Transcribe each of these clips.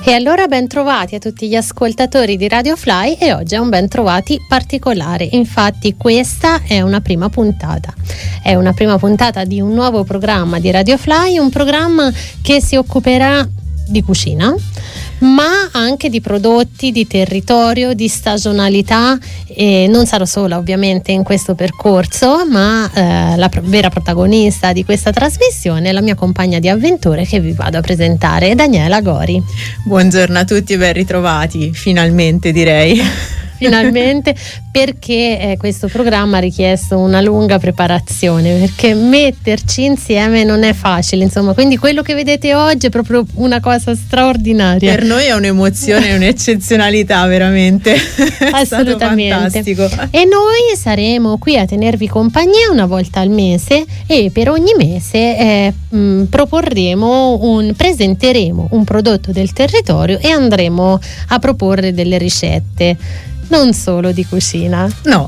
E allora ben trovati a tutti gli ascoltatori di Radio Fly, e oggi è un ben trovati particolare. Infatti questa è una prima puntata di un nuovo programma di Radio Fly, un programma che si occuperà di cucina, ma anche di prodotti, di territorio, di stagionalità, e non sarò sola ovviamente in questo percorso, ma la vera protagonista di questa trasmissione è la mia compagna di avventure che vi vado a presentare, Daniela Gori. Buongiorno a tutti e ben ritrovati, finalmente direi. Finalmente, perché questo programma ha richiesto una lunga preparazione, perché metterci insieme non è facile, insomma, quindi quello che vedete oggi è proprio una cosa straordinaria. Per noi è un'emozione e un'eccezionalità, veramente. Assolutamente. È stato fantastico. E noi saremo qui a tenervi compagnia una volta al mese, e per ogni mese presenteremo un prodotto del territorio e andremo a proporre delle ricette. Non solo di cucina. No,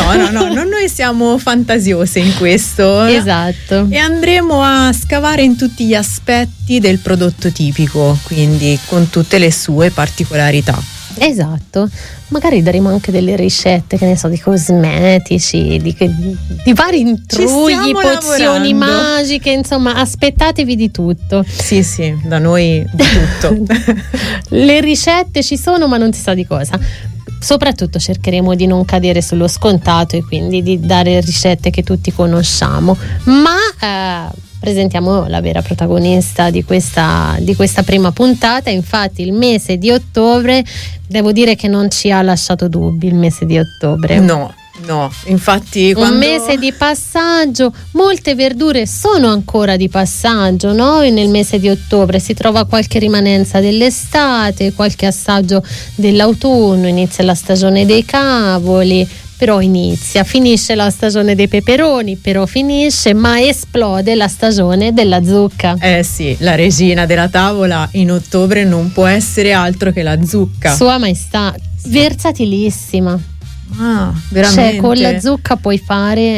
noi siamo fantasiose in questo. Esatto. E andremo a scavare in tutti gli aspetti del prodotto tipico, quindi con tutte le sue particolarità. Esatto. Magari daremo anche delle ricette, che ne so, di cosmetici, di vari intrugli, pozioni magiche, insomma, aspettatevi di tutto. Sì, da noi di tutto. Le ricette ci sono, ma non si sa di cosa. Soprattutto cercheremo di non cadere sullo scontato e quindi di dare ricette che tutti conosciamo, ma presentiamo la vera protagonista di questa prima puntata. Infatti il mese di ottobre, devo dire che non ci ha lasciato dubbi, il mese di ottobre. No, infatti un mese di passaggio, molte verdure sono ancora di passaggio, no? Nel mese di ottobre si trova qualche rimanenza dell'estate, qualche assaggio dell'autunno, inizia la stagione dei cavoli, però finisce la stagione dei peperoni, però finisce, ma esplode la stagione della zucca. Sì, la regina della tavola in ottobre non può essere altro che la zucca. Sua Maestà, versatilissima. Ah, veramente? Cioè, con la zucca puoi fare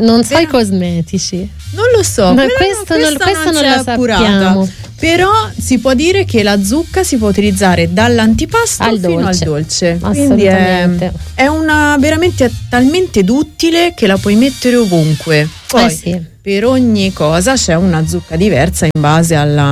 i cosmetici. Non lo so, questo non lo sappiamo. Però si può dire che la zucca si può utilizzare dall'antipasto fino al dolce. Assolutamente. Quindi è una veramente talmente duttile che la puoi mettere ovunque. Poi sì. Per ogni cosa c'è una zucca diversa in base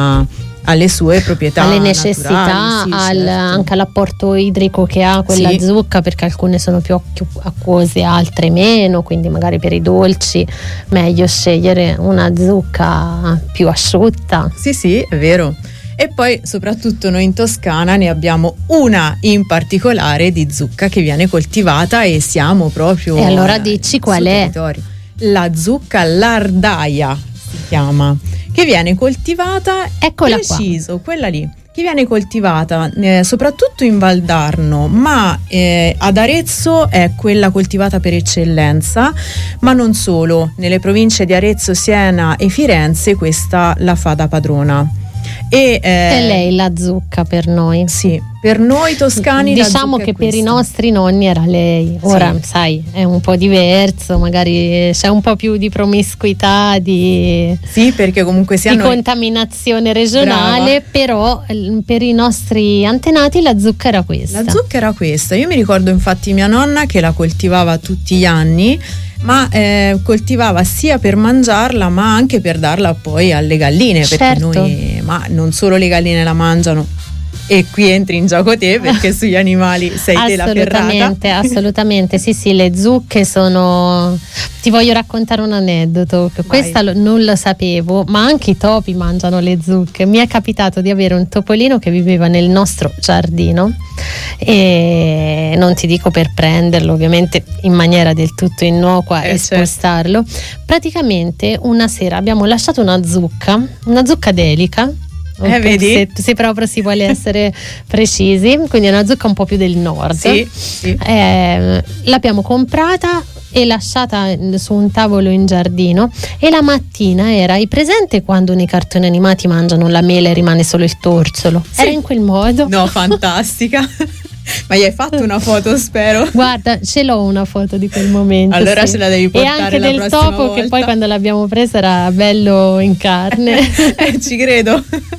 alle sue proprietà, alle necessità, naturali, anche all'apporto idrico che ha quella zucca, perché alcune sono più acquose, altre meno, quindi magari per i dolci meglio scegliere una zucca più asciutta. Sì, è vero. E poi soprattutto noi in Toscana ne abbiamo una in particolare di zucca che viene coltivata, e siamo proprio. E allora dici qual è? Territorio. La zucca lardaia si chiama, che viene coltivata, quella lì, che viene coltivata soprattutto in Valdarno, ma ad Arezzo è quella coltivata per eccellenza, ma non solo, nelle province di Arezzo, Siena e Firenze questa la fa da padrona. E lei la zucca per noi. Sì, per noi toscani diciamo che per i nostri nonni era lei. Ora sai, è un po' diverso, magari c'è un po' più di promiscuità, perché comunque di contaminazione regionale. Brava. Però per i nostri antenati la zucca era questa. Io mi ricordo infatti mia nonna che la coltivava tutti gli anni, ma coltivava sia per mangiarla ma anche per darla poi alle galline, perché noi, ma non solo le galline la mangiano, e qui entri in gioco te, perché sugli animali sei te la ferrata. Assolutamente, sì, le zucche sono. Ti voglio raccontare un aneddoto, questa non lo sapevo, ma anche i topi mangiano le zucche. Mi è capitato di avere un topolino che viveva nel nostro giardino, e non ti dico per prenderlo, ovviamente in maniera del tutto innocua, e spostarlo. Praticamente una sera abbiamo lasciato una zucca delica. Vedi? Se proprio si vuole essere precisi, quindi è una zucca un po' più del nord. Sì. L'abbiamo comprata e lasciata su un tavolo in giardino, e la mattina hai presente quando nei cartoni animati mangiano la mela e rimane solo il torciolo? Era in quel modo. No, fantastica. Ma gli hai fatto una foto, spero? Guarda, ce l'ho una foto di quel momento. Allora ce la devi portare. E anche la del topo volta. Che poi quando l'abbiamo presa era bello in carne. Ci credo.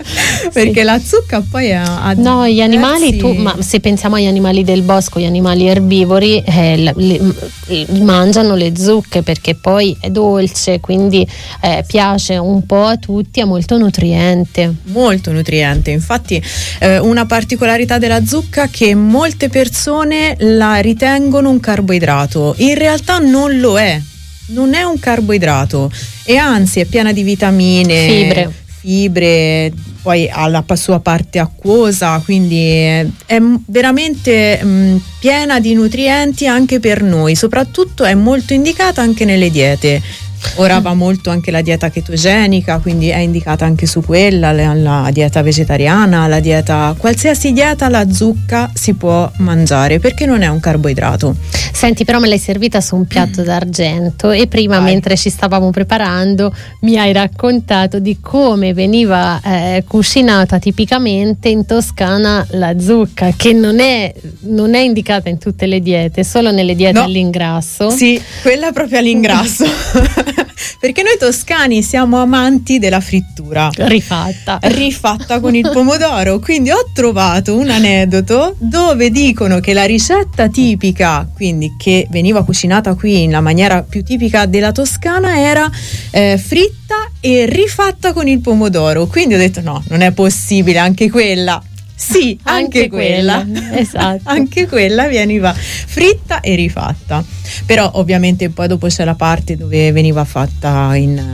Perché la zucca poi ha no, gli animali, ma se pensiamo agli animali del bosco, gli animali erbivori mangiano le zucche perché poi è dolce, quindi piace un po' a tutti, è molto nutriente. Molto nutriente, infatti una particolarità della zucca che molte persone la ritengono un carboidrato, in realtà non lo è, non è un carboidrato e anzi è piena di vitamine, fibre, poi ha la sua parte acquosa, quindi è veramente piena di nutrienti anche per noi, soprattutto è molto indicata anche nelle diete. Ora va molto anche la dieta chetogenica, quindi è indicata anche su quella, la dieta vegetariana, la dieta, qualsiasi dieta, la zucca si può mangiare perché non è un carboidrato. Senti, però me l'hai servita su un piatto d'argento e prima, mentre ci stavamo preparando, mi hai raccontato di come veniva cucinata tipicamente in Toscana la zucca, che non è indicata in tutte le diete, solo nelle diete all'ingrasso. Sì, quella proprio all'ingrasso. Perché noi toscani siamo amanti della frittura rifatta con il pomodoro, quindi ho trovato un aneddoto dove dicono che la ricetta tipica, quindi che veniva cucinata qui nella maniera più tipica della Toscana, era fritta e rifatta con il pomodoro. Quindi ho detto no, non è possibile, anche quella. Sì, anche quella. Esatto. Anche quella veniva fritta e rifatta. Però ovviamente poi dopo c'è la parte dove veniva fatta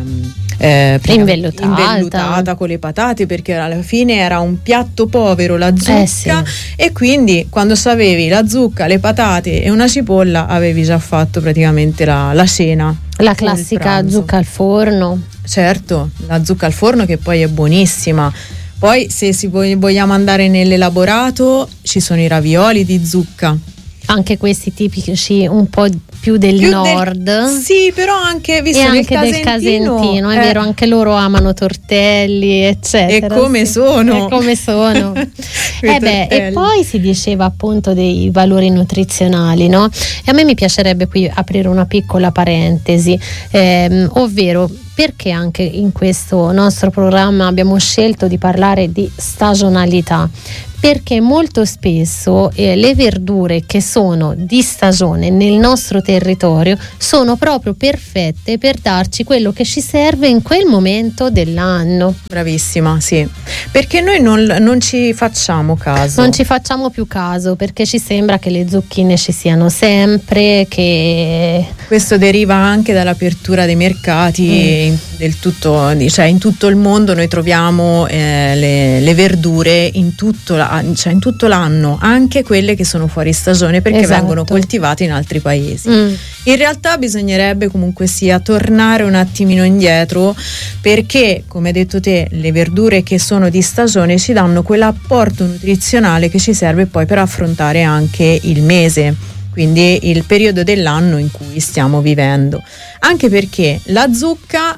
invellutata con le patate, perché alla fine era un piatto povero la zucca, e quindi quando sapevi la zucca, le patate e una cipolla avevi già fatto praticamente la cena. La classica zucca al forno. Certo, la zucca al forno che poi è buonissima. Poi se vogliamo andare nell'elaborato ci sono i ravioli di zucca. Anche questi tipici un po' più del nord. Sì, però anche visto e anche del Casentino, è vero, anche loro amano tortelli, eccetera. E come sono. E poi si diceva appunto dei valori nutrizionali, no? E a me mi piacerebbe qui aprire una piccola parentesi, ovvero perché anche in questo nostro programma abbiamo scelto di parlare di stagionalità. Perché molto spesso le verdure che sono di stagione nel nostro territorio sono proprio perfette per darci quello che ci serve in quel momento dell'anno. Bravissima, sì. Perché noi non ci facciamo caso. Non ci facciamo più caso perché ci sembra che le zucchine ci siano sempre, che questo deriva anche dall'apertura dei mercati del tutto, cioè in tutto il mondo noi troviamo le verdure in tutto l'anno, anche quelle che sono fuori stagione perché vengono coltivate in altri paesi. In realtà bisognerebbe comunque sia tornare un attimino indietro, perché come hai detto te le verdure che sono di stagione ci danno quell'apporto nutrizionale che ci serve poi per affrontare anche il mese, quindi il periodo dell'anno in cui stiamo vivendo, anche perché la zucca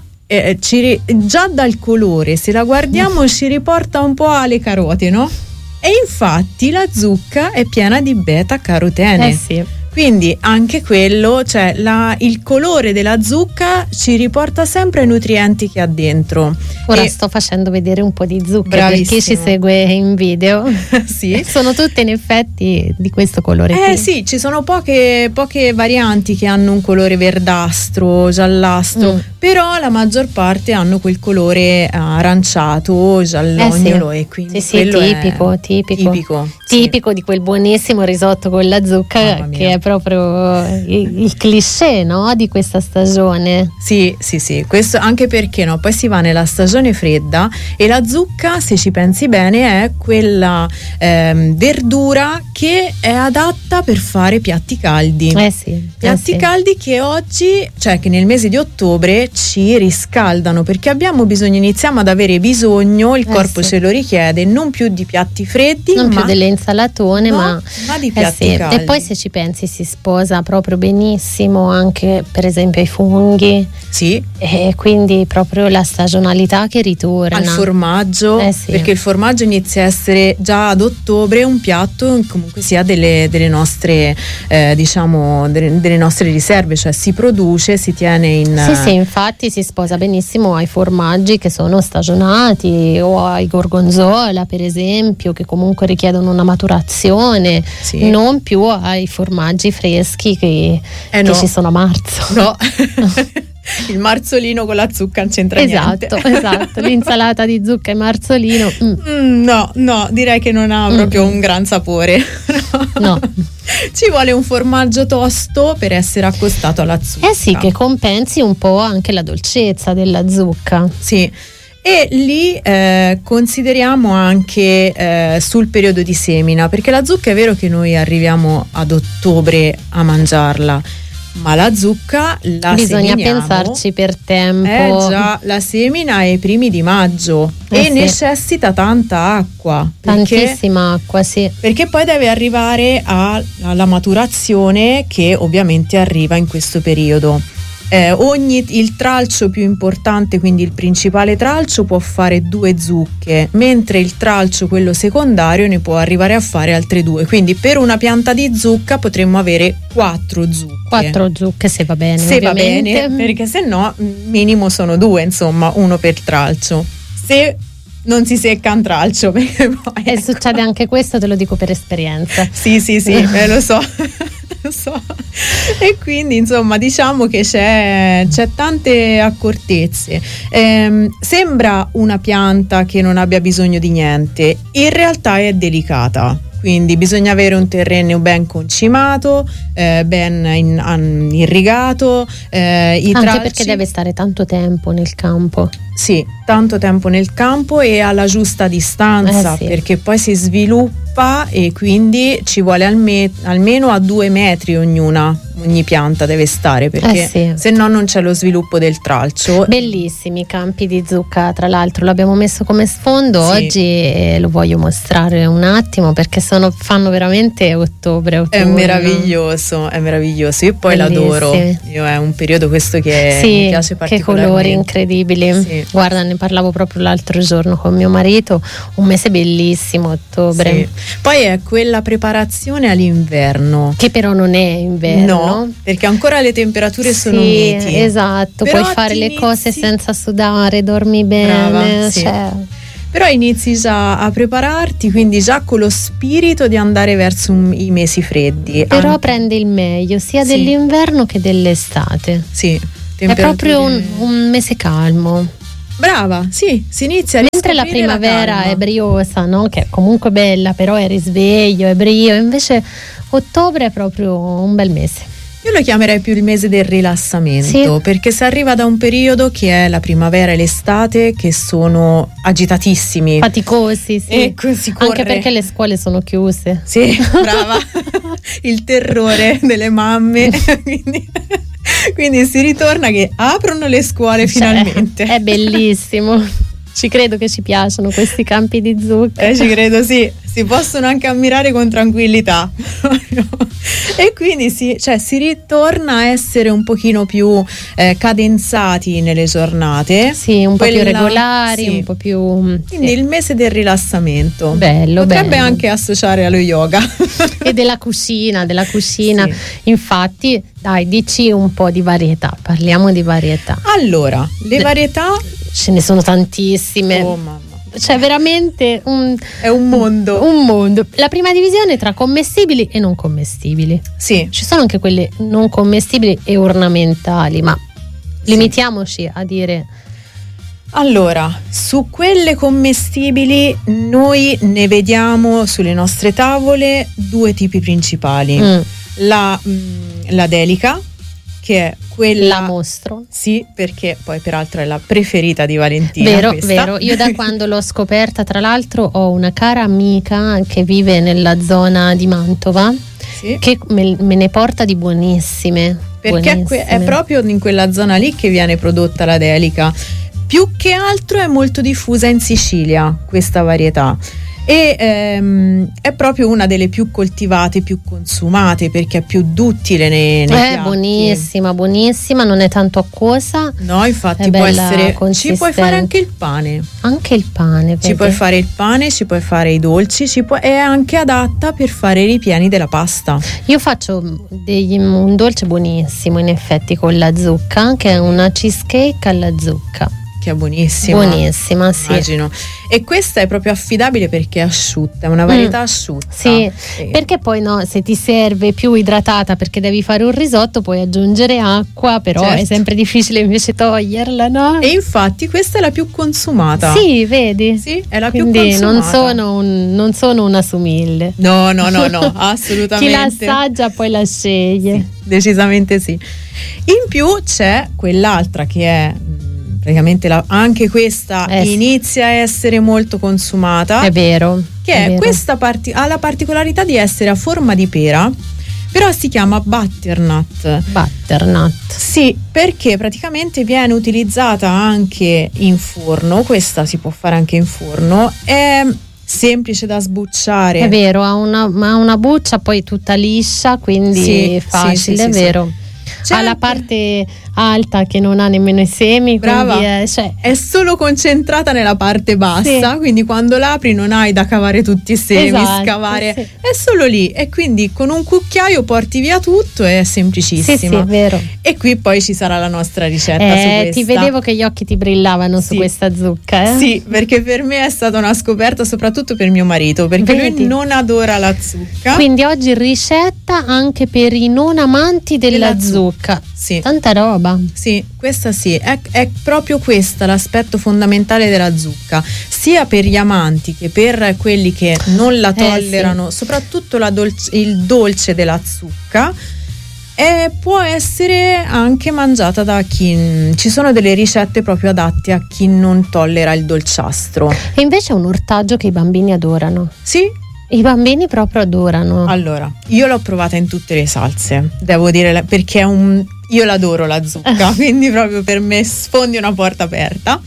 già dal colore, se la guardiamo, ci riporta un po' alle carote, no? E infatti la zucca è piena di beta carotene. Sì. Quindi anche quello, cioè il colore della zucca ci riporta sempre ai nutrienti che ha dentro. Ora sto facendo vedere un po' di zucca per chi ci segue in video. Sì. Sono tutte in effetti di questo colore. Sì, ci sono poche varianti che hanno un colore verdastro, giallastro, però la maggior parte hanno quel colore aranciato, giallognolo, e quindi quello tipico di quel buonissimo risotto con la zucca, che è proprio il cliché, no, di questa stagione. Sì, questo anche perché poi si va nella stagione fredda e la zucca, se ci pensi bene, è quella verdura che è adatta per fare piatti caldi. Piatti caldi che oggi, cioè che nel mese di ottobre ci riscaldano, perché iniziamo ad avere bisogno, il corpo ce lo richiede, non più di piatti freddi, non più delle insalatone, ma di piatti caldi. E poi se ci pensi si sposa proprio benissimo anche per esempio ai funghi. Sì. E quindi proprio la stagionalità che ritorna. Al formaggio, perché il formaggio inizia a essere già ad ottobre un piatto comunque sia delle nostre diciamo delle nostre riserve, cioè si produce, si tiene in... Sì, infatti si sposa benissimo ai formaggi che sono stagionati o ai gorgonzola per esempio, che comunque richiedono una maturazione, non più ai formaggi freschi che ci sono a marzo. No. Il marzolino con la zucca non c'entra niente. Esatto, l'insalata di zucca e marzolino. No, direi che non ha proprio un gran sapore. No. Ci vuole un formaggio tosto per essere accostato alla zucca. Sì, che compensi un po' anche la dolcezza della zucca. Sì. E lì consideriamo anche sul periodo di semina, perché la zucca è vero che noi arriviamo ad ottobre a mangiarla, ma la zucca bisogna pensarci per tempo. Già, la semina è ai primi di maggio e necessita tanta acqua. Tantissima acqua, sì. Perché poi deve arrivare alla maturazione, che ovviamente arriva in questo periodo. Il tralcio più importante, quindi il principale tralcio, può fare 2 zucche, mentre il tralcio, quello secondario, ne può arrivare a fare altre 2. Quindi per una pianta di zucca potremmo avere 4 zucche. 4 zucche se va bene. Se ovviamente va bene, perché se no minimo sono 2, insomma, uno per tralcio. Se non si secca un tralcio, perché poi succede anche questo, te lo dico per esperienza. Sì, lo so. E quindi insomma diciamo che c'è tante accortezze. Sembra una pianta che non abbia bisogno di niente, in realtà è delicata. Quindi bisogna avere un terreno ben concimato, ben irrigato, anche perché deve stare tanto tempo nel campo. Sì, tanto tempo nel campo e alla giusta distanza, perché poi si sviluppa e quindi ci vuole almeno a 2 metri ogni pianta deve stare, perché se no non c'è lo sviluppo del tralcio. Bellissimi i campi di zucca, tra l'altro l'abbiamo messo come sfondo oggi e lo voglio mostrare un attimo, perché fanno veramente ottobre. È meraviglioso. Io poi l'adoro. Io è un periodo questo che mi piace particolarmente. Che colori incredibili. Guarda, ne parlavo proprio l'altro giorno con mio marito, un mese bellissimo, ottobre. Poi è quella preparazione all'inverno, che però non è inverno. No, perché ancora le temperature sono miti. Esatto, però puoi fare le cose senza sudare, dormi bene. Brava, Però inizi già a prepararti, quindi già con lo spirito di andare verso i mesi freddi. Però prende il meglio sia dell'inverno che dell'estate. È proprio un mese calmo. Brava, si inizia a mentre la primavera è briosa, no? Che è comunque bella, però è risveglio, è brio, invece ottobre è proprio un bel mese. Io lo chiamerei più il mese del rilassamento, perché si arriva da un periodo che è la primavera e l'estate, che sono agitatissimi, faticosi, e si corre. Anche perché le scuole sono chiuse. Sì, brava. Il terrore delle mamme. Quindi si ritorna che aprono le scuole finalmente. È bellissimo. Ci credo che ci piacciono questi campi di zucca. Ci credo, sì. Si possono anche ammirare con tranquillità. E quindi si ritorna a essere un pochino più cadenzati nelle giornate. Sì, un po' più regolari, un po' più... Quindi il mese del rilassamento. Bello, potrebbe anche associare allo yoga. E della cucina. Infatti, dai, dici un po' di varietà. Parliamo di varietà. Allora, le varietà... Ce ne sono tantissime. Oh mamma. Cioè veramente è un mondo. La prima divisione tra commestibili e non commestibili. Sì. Ci sono anche quelle non commestibili e ornamentali, ma limitiamoci a dire. Allora, su quelle commestibili noi ne vediamo sulle nostre tavole 2 tipi principali. La delica, che è quella... La mostro. Sì, perché poi peraltro è la preferita di Valentina. Vero. Io da quando l'ho scoperta, tra l'altro, ho una cara amica che vive nella zona di Mantova, che me ne porta di buonissime. Perché è proprio in quella zona lì che viene prodotta la delica. Più che altro è molto diffusa in Sicilia questa varietà. e è proprio una delle più coltivate, più consumate, perché è più duttile nei piatti. Buonissima, buonissima, non è tanto acquosa. No, infatti può essere, ci puoi fare anche il pane. Anche il pane, vedi? Ci puoi fare il pane, ci puoi fare i dolci, è anche adatta per fare i ripieni della pasta. Io faccio un dolce buonissimo in effetti con la zucca, che è una cheesecake alla zucca. Che è buonissima. Buonissima, sì. Immagino. E questa è proprio affidabile perché è asciutta, è una varietà asciutta. Sì, perché poi se ti serve più idratata perché devi fare un risotto puoi aggiungere acqua, però è sempre difficile invece toglierla, no? E infatti questa è la più consumata. Sì, vedi? Sì, è la quindi più consumata. Non sono una somiglie. No, assolutamente. Chi la assaggia poi la sceglie. Sì, decisamente sì. In più c'è quell'altra che è praticamente anche questa inizia a essere molto consumata. È vero. Che è questa ha la particolarità di essere a forma di pera, però si chiama butternut. Butternut. Sì, perché praticamente viene utilizzata anche in forno. Questa si può fare anche in forno. È semplice da sbucciare. È vero, ha una buccia poi tutta liscia, quindi facile, è vero. Ha la parte alta che non ha nemmeno i semi. Brava. È solo concentrata nella parte bassa, quindi quando l'apri non hai da cavare tutti i semi, scavare, è solo lì, e quindi con un cucchiaio porti via tutto, è semplicissima. Sì, è vero. E qui poi ci sarà la nostra ricetta su questa. Ti vedevo che gli occhi ti brillavano su questa zucca. Sì, perché per me è stata una scoperta, soprattutto per mio marito, perché lui non adora la zucca. Quindi oggi ricetta anche per i non amanti della zucca. Sì. Tanta roba. Sì, questa sì, è proprio questa l'aspetto fondamentale della zucca, sia per gli amanti che per quelli che non la tollerano, soprattutto il dolce della zucca. Può essere anche mangiata da chi, ci sono delle ricette proprio adatte a chi non tollera il dolciastro. E invece è un ortaggio che i bambini adorano. Sì. I bambini proprio adorano. Allora, io l'ho provata in tutte le salse, devo dire, perché io l'adoro la zucca, quindi proprio per me sfondi una porta aperta.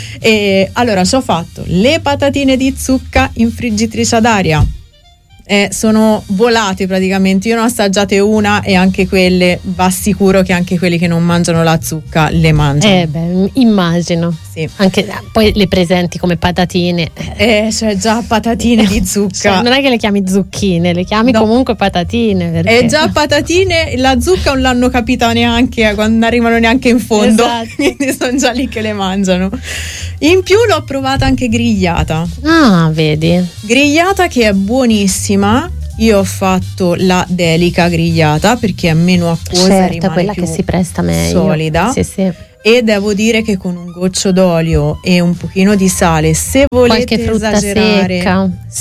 E allora ci ho fatto le patatine di zucca in friggitrice ad aria. Sono volate praticamente, io ne ho assaggiate una e anche quelle, va sicuro che anche quelli che non mangiano la zucca le mangiano. Immagino. Sì. Anche poi le presenti come patatine. Cioè già patatine di zucca. Cioè, non è che le chiami zucchine, le chiami comunque patatine. Perché... già patatine, la zucca non l'hanno capita neanche quando arrivano neanche in fondo. Esatto. Quindi sono già lì che le mangiano. In più l'ho provata anche grigliata. Ah, vedi. Grigliata che è buonissima. Io ho fatto la delica grigliata perché è meno acquosa, rimane quella più che si presta meglio, solida. Sì. E devo dire che con un goccio d'olio e un pochino di sale, se volete qualche frutta esagerare, secca,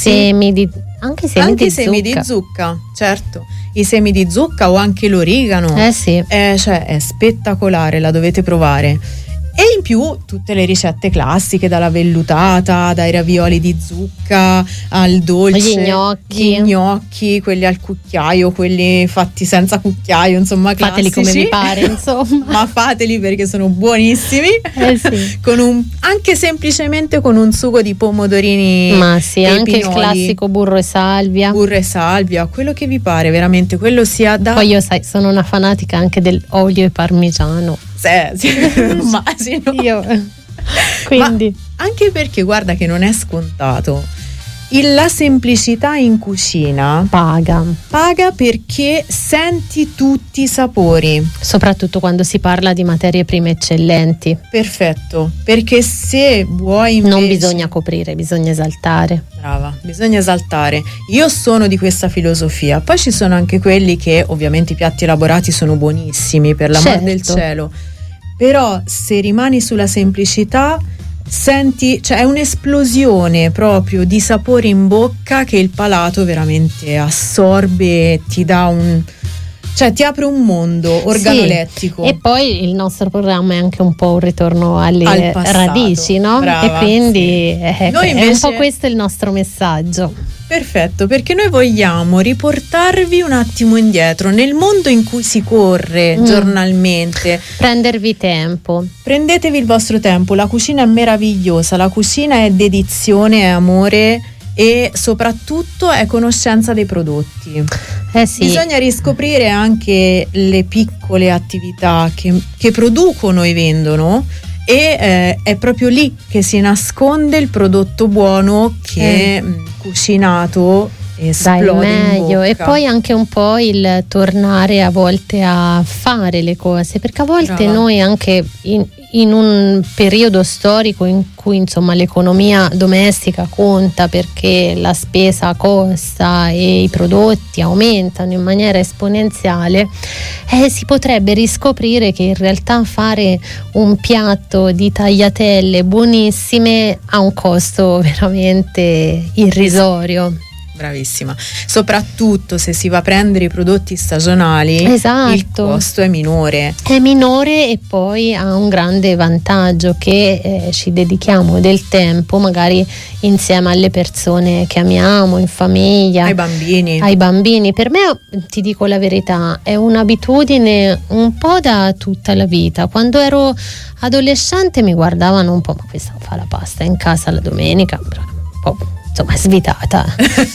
anche semi di zucca, certo, i semi di zucca o anche l'origano, sì. Cioè è spettacolare, la dovete provare. E in più tutte le ricette classiche, dalla vellutata, dai ravioli di zucca al dolce, gli gnocchi, quelli al cucchiaio, quelli fatti senza cucchiaio, insomma classici. Fateli come vi pare, insomma. Ma fateli perché sono buonissimi. Sì. Anche semplicemente con un sugo di pomodorini. Ma sì, anche il classico burro e salvia, quello che vi pare, veramente, quello sia da. Poi io sono una fanatica anche dell'olio e parmigiano. Sì, immagino. Quindi anche perché guarda che non è scontato. La semplicità in cucina paga perché senti tutti i sapori, soprattutto quando si parla di materie prime eccellenti. Perfetto, perché se vuoi invece... non bisogna coprire, bisogna esaltare. Brava, bisogna esaltare. Io sono di questa filosofia. Poi ci sono anche quelli che ovviamente i piatti elaborati sono buonissimi, per l'amor del cielo, però se rimani sulla semplicità senti, cioè è un'esplosione proprio di sapori in bocca che il palato veramente assorbe, ti dà cioè ti apre un mondo organolettico. E poi il nostro programma è anche un po' un ritorno alle radici, no? Brava, e quindi noi invece... è un po' questo il nostro messaggio. Perfetto, perché noi vogliamo riportarvi un attimo indietro nel mondo in cui si corre giornalmente. Prendervi tempo. Prendetevi il vostro tempo, la cucina è meravigliosa, la cucina è dedizione, è amore, e soprattutto è conoscenza dei prodotti. Sì. Bisogna riscoprire anche le piccole attività che producono e vendono, e è proprio lì che si nasconde il prodotto buono che cucinato esplode meglio. E poi anche un po' il tornare a volte a fare le cose, perché a volte noi anche in un periodo storico in cui insomma l'economia domestica conta, perché la spesa costa e i prodotti aumentano in maniera esponenziale, si potrebbe riscoprire che in realtà fare un piatto di tagliatelle buonissime ha un costo veramente irrisorio. Bravissima, soprattutto se si va a prendere i prodotti stagionali, esatto, il costo è minore e poi ha un grande vantaggio che ci dedichiamo del tempo magari insieme alle persone che amiamo, in famiglia, ai bambini. Per me, ti dico la verità, è un'abitudine un po' da tutta la vita. Quando ero adolescente mi guardavano un po', ma questa fa la pasta in casa la domenica, un po' insomma svitata.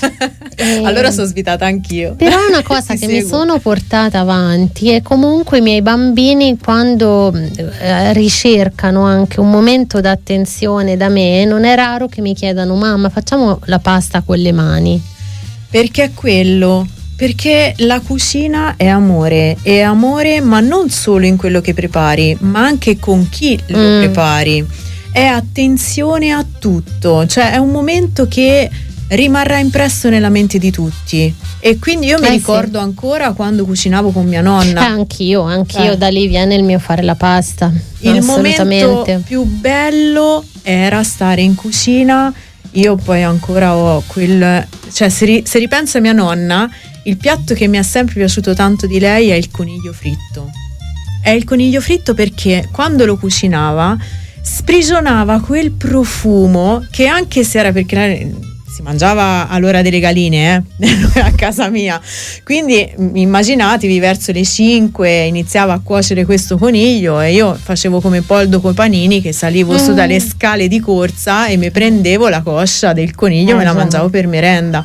Allora sono svitata anch'io. Però è una cosa che mi sono portata avanti, e comunque i miei bambini, quando ricercano anche un momento d'attenzione da me, non è raro che mi chiedano: mamma, facciamo la pasta con le mani. Perché è quello. Perché la cucina è amore, ma non solo in quello che prepari, ma anche con chi lo prepari. È attenzione a tutto, cioè è un momento che rimarrà impresso nella mente di tutti, e quindi io mi ricordo ancora quando cucinavo con mia nonna. Anch'io da lì viene il mio fare la pasta. Il momento più bello era stare in cucina. Io poi ancora ho cioè se ripenso a mia nonna, il piatto che mi è sempre piaciuto tanto di lei è il coniglio fritto. È il coniglio fritto perché quando lo cucinava sprigionava quel profumo che, anche se era perché si mangiava all'ora delle galine a casa mia, quindi immaginatevi, verso le 5 iniziava a cuocere questo coniglio e io facevo come Poldo coi panini, che salivo su dalle scale di corsa e mi prendevo la coscia del coniglio, me la mangiavo per merenda.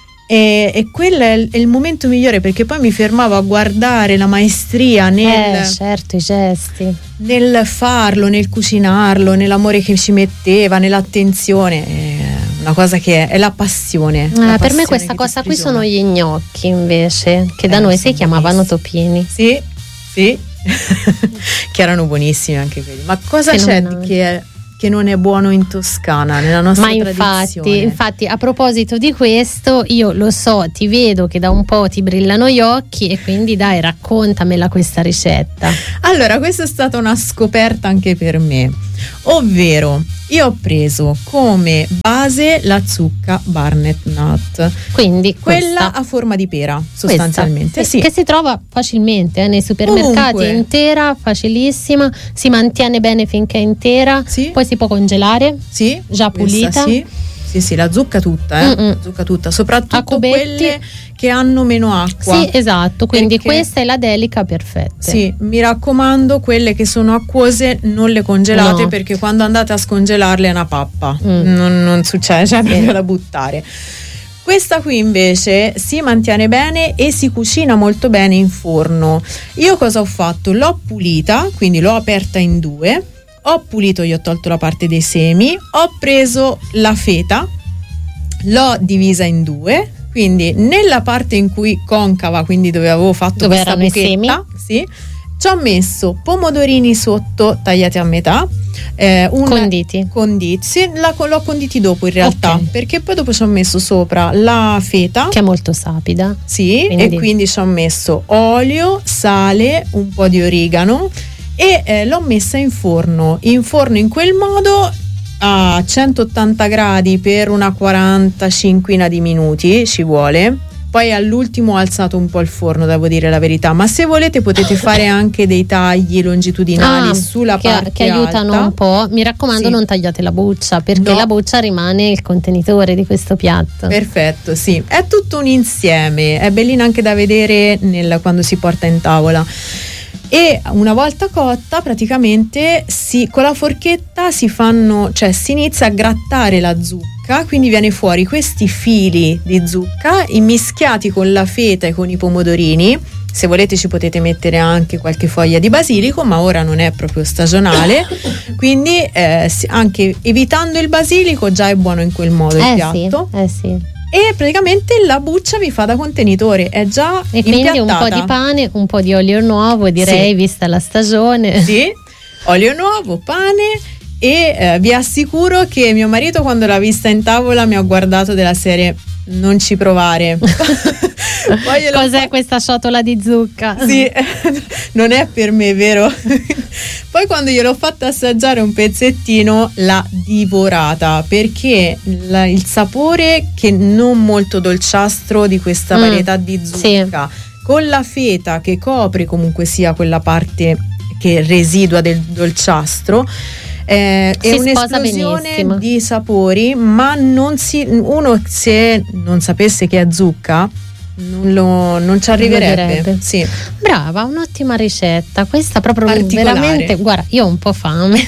E quello è il momento migliore, perché poi mi fermavo a guardare la maestria nel i gesti, nel farlo, nel cucinarlo, nell'amore che ci metteva, nell'attenzione. Una cosa che è la passione. Per me questa cosa qui sono gli gnocchi, invece, che da noi si chiamavano topini. Sì che erano buonissimi anche quelli. Ma cosa c'è che non è buono in Toscana, nella nostra tradizione? Infatti, a proposito di questo, io lo so, ti vedo che da un po' ti brillano gli occhi, e quindi dai, raccontamela questa ricetta. Allora, questa è stata una scoperta anche per me, ovvero io ho preso come base la zucca Barnett Nut, quindi quella a forma di pera, sostanzialmente, che si trova facilmente nei supermercati. Ovunque. Intera, facilissima, si mantiene bene finché è intera, poi si può congelare, già pulita. Sì, la zucca tutta, zucca tutta, soprattutto quelle che hanno meno acqua. Sì, esatto, quindi questa è la delica perfetta. Sì, mi raccomando, quelle che sono acquose non le congelate, perché quando andate a scongelarle è una pappa, non succede, cioè proprio da buttare. Questa qui invece si mantiene bene e si cucina molto bene in forno. Io cosa ho fatto? L'ho pulita, quindi l'ho aperta in due. Ho pulito, gli ho tolto la parte dei semi, ho preso la feta, l'ho divisa in due, quindi nella parte in cui concava, quindi dove avevo fatto questa buchetta, ci ho messo pomodorini sotto tagliati a metà, conditi, l'ho conditi dopo in realtà, perché poi dopo ci ho messo sopra la feta, che è molto sapida, e quindi ci ho messo olio, sale, un po' di origano, e l'ho messa in forno in quel modo a 180 gradi per una 45 di minuti ci vuole. Poi all'ultimo ho alzato un po' il forno, devo dire la verità, ma se volete potete fare anche dei tagli longitudinali sulla parte che aiutano alta. Un po'. Mi raccomando, non tagliate la buccia, perché la buccia rimane il contenitore di questo piatto. Perfetto, sì, è tutto un insieme, è bellina anche da vedere quando si porta in tavola. E una volta cotta, praticamente con la forchetta si inizia a grattare la zucca zucca, quindi viene fuori questi fili di zucca immischiati con la feta e con i pomodorini. Se volete ci potete mettere anche qualche foglia di basilico, ma ora non è proprio stagionale, quindi anche evitando il basilico già è buono in quel modo il piatto. Sì. E praticamente la buccia vi fa da contenitore, è già e impiattata. Quindi un po' di pane, un po' di olio nuovo, direi, vista la stagione. Sì, olio nuovo, pane, e vi assicuro che mio marito, quando l'ha vista in tavola, mi ha guardato della serie: non ci provare. Cos'è questa ciotola di zucca? Sì, non è per me, vero? Poi quando gliel'ho fatta assaggiare un pezzettino, l'ha divorata, perché il sapore, che non molto dolciastro, di questa varietà di zucca, con la feta che copre comunque sia quella parte che residua del dolciastro, è un'esplosione di sapori, ma uno, se non sapesse che è zucca, non ci arriverebbe. Sì. Brava, un'ottima ricetta, questa proprio veramente. Guarda, io ho un po' fame.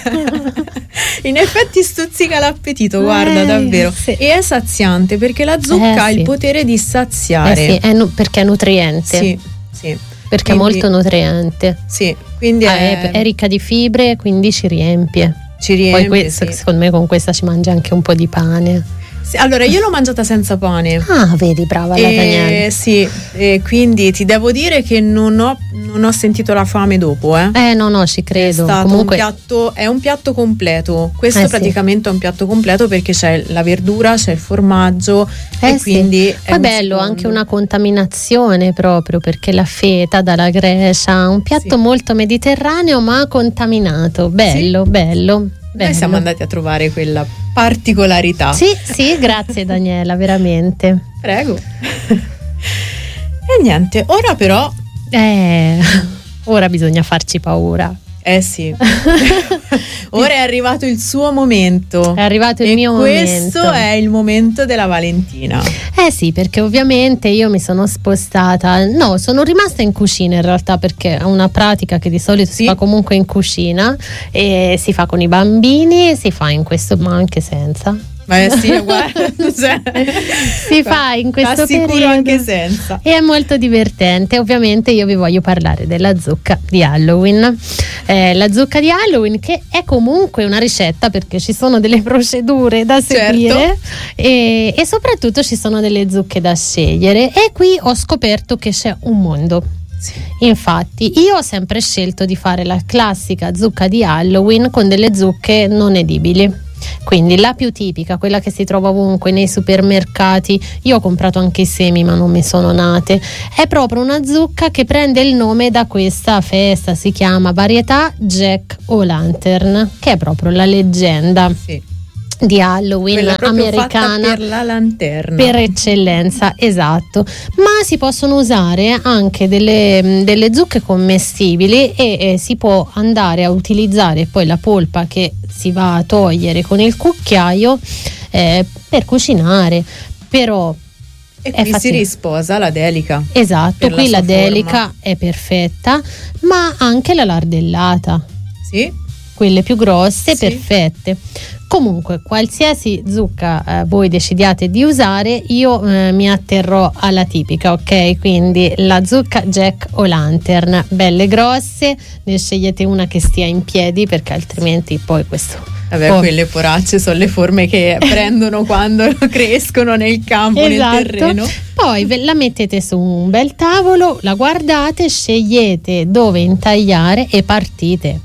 In effetti stuzzica l'appetito, guarda, davvero. Sì. E è saziante, perché la zucca ha il potere di saziare. Perché è nutriente. Sì. Perché è molto nutriente. Sì, quindi è ricca di fibre, quindi ci riempie. Poi secondo me con questa ci mangi anche un po' di pane. Sì, allora io l'ho mangiata senza pane. Ah, vedi, brava la Daniela. Sì, quindi ti devo dire che non ho sentito la fame dopo. No, ci credo. È stato un piatto completo. Questo praticamente è un piatto completo, perché c'è la verdura, c'è il formaggio, e quindi è bello anche una contaminazione, proprio perché la feta dalla Grecia, un piatto molto mediterraneo ma contaminato. Bello. Noi siamo andati a trovare quella particolarità. Sì, grazie Daniela, veramente. Prego. E niente, ora però ora bisogna farci paura. Sì. Ora è arrivato il suo momento. È arrivato il mio momento. Questo è il momento della Valentina. Sì, perché ovviamente io mi sono spostata. No, sono rimasta in cucina in realtà, perché è una pratica che di solito si fa comunque in cucina, e si fa con i bambini, si fa in questo, ma anche senza. Ma guarda, si fa in questo periodo anche senza, e è molto divertente. Ovviamente io vi voglio parlare della zucca di Halloween. La zucca di Halloween, che è comunque una ricetta, perché ci sono delle procedure da seguire, e soprattutto ci sono delle zucche da scegliere, e qui ho scoperto che c'è un mondo. Infatti io ho sempre scelto di fare la classica zucca di Halloween con delle zucche non edibili. Quindi la più tipica, quella che si trova ovunque nei supermercati, io ho comprato anche i semi ma non mi sono nate, è proprio una zucca che prende il nome da questa festa, si chiama varietà Jack O'Lantern, che è proprio la leggenda di Halloween americana, per la lanterna per eccellenza, esatto. Ma si possono usare anche delle zucche commestibili, e si può andare a utilizzare poi la polpa che si va a togliere con il cucchiaio per cucinare, però e qui si risposa la delica. Esatto, qui la delica è perfetta, ma anche la lardellata, quelle più grosse, perfette. Comunque, qualsiasi zucca voi decidiate di usare, io mi atterrò alla tipica, ok? Quindi la zucca Jack O'Lantern, belle grosse, ne scegliete una che stia in piedi, perché altrimenti poi questo... quelle poracce sono le forme che prendono quando crescono nel campo, nel terreno. Poi la mettete su un bel tavolo, la guardate, scegliete dove intagliare e partite.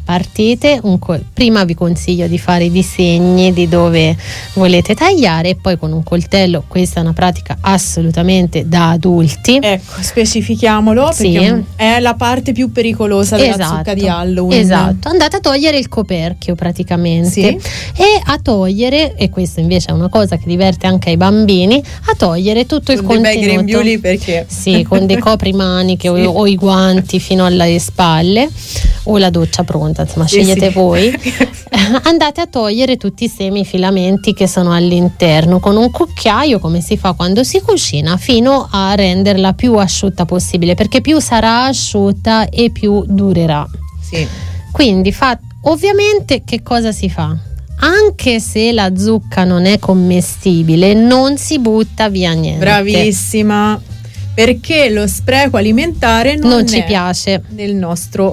Prima vi consiglio di fare i disegni di dove volete tagliare, e poi con un coltello, questa è una pratica assolutamente da adulti. Ecco, specifichiamolo, perché è la parte più pericolosa della zucca di Halloween. Esatto, andate a togliere il coperchio praticamente, e a togliere, e questo invece è una cosa che diverte anche ai bambini, a togliere tutto il contenuto. Grembiuli, perché con dei coprimaniche o i guanti fino alle spalle, o la doccia pronta, insomma scegliete voi. Andate a togliere tutti i semi, i filamenti che sono all'interno con un cucchiaio, come si fa quando si cucina, fino a renderla più asciutta possibile, perché più sarà asciutta e più durerà. Quindi ovviamente che cosa si fa? anche se la zucca non è commestibile, non si butta via niente. Bravissima, perché lo spreco alimentare non ci piace nel nostro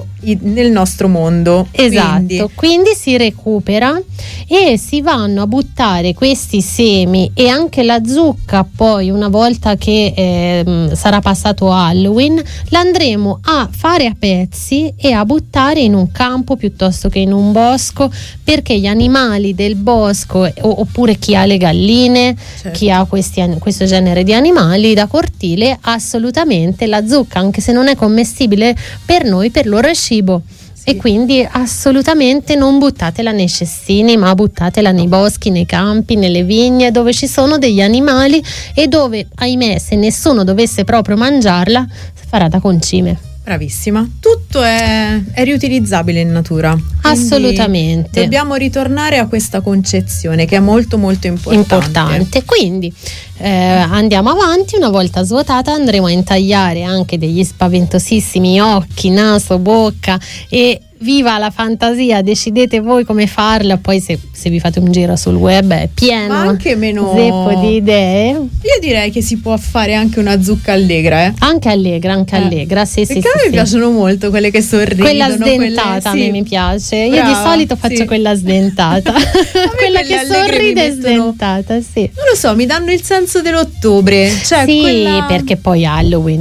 mondo. Esatto, quindi si recupera e si vanno a buttare questi semi e anche la zucca. Poi, una volta che sarà passato Halloween, l'andremo a fare a pezzi e a buttare in un campo piuttosto che in un bosco, perché gli animali del bosco, oppure chi ha le galline, certo, chi ha questo genere di animali da cortile, assolutamente la zucca, anche se non è commestibile per noi, per loro è cibo. Sì. E quindi assolutamente non buttatela nei cestini, ma buttatela nei boschi, nei campi, nelle vigne, dove ci sono degli animali e dove, ahimè, se nessuno dovesse proprio mangiarla, farà da concime. Bravissima, tutto è riutilizzabile in natura. Quindi assolutamente. Dobbiamo ritornare a questa concezione che è molto molto importante. Quindi andiamo avanti. Una volta svuotata andremo a intagliare anche degli spaventosissimi occhi, naso, bocca e viva la fantasia, decidete voi come farla. Poi se vi fate un giro sul web è pieno, ma anche meno zeppo di idee. Io direi che si può fare anche una zucca allegra, anche allegra, sì, perché a me piacciono molto quelle che sorridono, quella sdentata, a me mi piace. Brava, io di solito faccio quella sdentata quella che sorride è sdentata, sì. Non lo so, mi danno il senso dell'ottobre, cioè sì, perché poi Halloween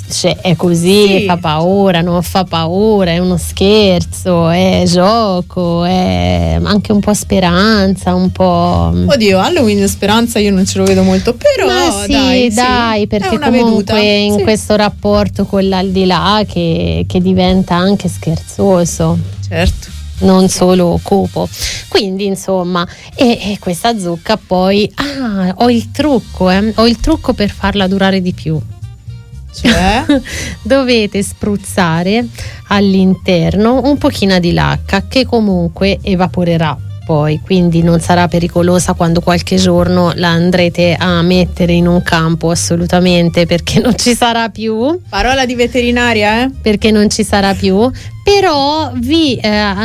è così, sì, fa paura, non fa paura, è uno scherzo, è gioco, è anche un po' speranza, un po'. Oddio, Halloween speranza io non ce lo vedo molto, però ma dai, perché comunque in questo rapporto con l'aldilà che diventa anche scherzoso. Certo. Non solo cupo. Quindi insomma, e questa zucca poi ho il trucco per farla durare di più. Cioè? Dovete spruzzare all'interno un pochino di lacca che comunque evaporerà poi, quindi non sarà pericolosa quando qualche giorno la andrete a mettere in un campo, assolutamente, perché non ci sarà più. Parola di veterinaria, perché non ci sarà più, però vi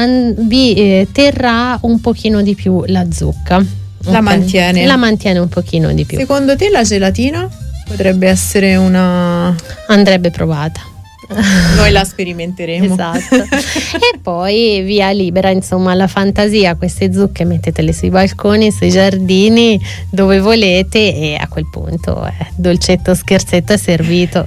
terrà un pochino di più la zucca. La mantiene un pochino di più. Secondo te la gelatina potrebbe essere andrebbe provata. Noi la sperimenteremo. Esatto. E poi via libera, insomma, alla fantasia. Queste zucche mettetele sui balconi, sui giardini, dove volete, e a quel punto dolcetto scherzetto è servito.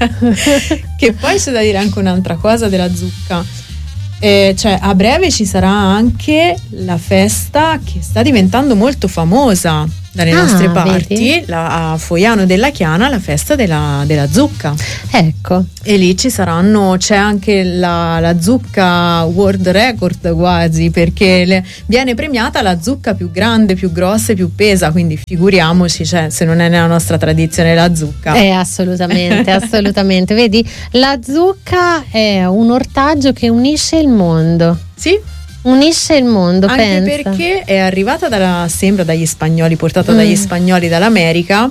Che poi c'è da dire anche un'altra cosa della zucca. Cioè, a breve ci sarà anche la festa che sta diventando molto famosa dalle nostre parti, a Foiano della Chiana, la festa della zucca. Ecco. E lì c'è anche la zucca world record quasi, perché viene premiata la zucca più grande, più grossa e più pesa, quindi figuriamoci, se non è nella nostra tradizione la zucca. Assolutamente. Vedi, la zucca è un ortaggio che unisce il mondo. Sì. Unisce il mondo, anche pensa. Perché è arrivata dagli spagnoli, portata dagli spagnoli dall'America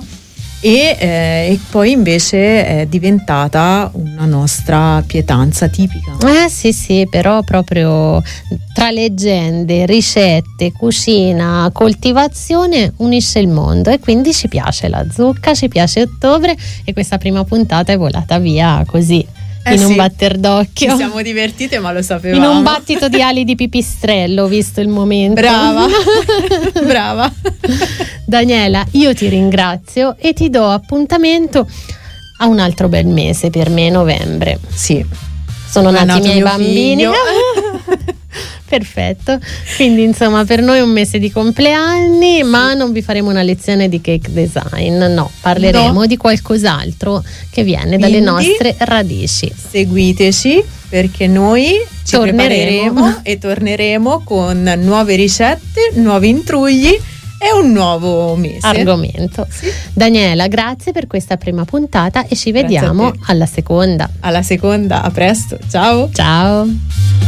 e poi invece è diventata una nostra pietanza tipica. Sì, però proprio tra leggende, ricette, cucina, coltivazione unisce il mondo, e quindi ci piace la zucca, ci piace ottobre, e questa prima puntata è volata via così. Un batter d'occhio. Ci siamo divertite, ma lo sapevamo. In un battito di ali di pipistrello, visto il momento. Brava. Daniela, io ti ringrazio e ti do appuntamento a un altro bel mese per me, novembre. Sì. Sono nati i miei bambini. Perfetto, quindi insomma per noi è un mese di compleanni, ma non vi faremo una lezione di cake design, no, parleremo di qualcos'altro che viene dalle nostre radici. Seguiteci, perché noi ci prepareremo e torneremo con nuove ricette, nuovi intrugli e un nuovo mese. Argomento. Sì. Daniela, grazie per questa prima puntata e ci vediamo alla seconda. A presto, ciao.